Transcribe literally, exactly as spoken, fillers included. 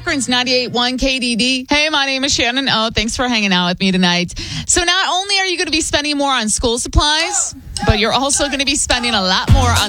Springs ninety-eight point one K D D. Hey, my name is Shannon. Oh, thanks for hanging out with me tonight. So not only are you going to be spending more on school supplies, but you're also going to be spending a lot more on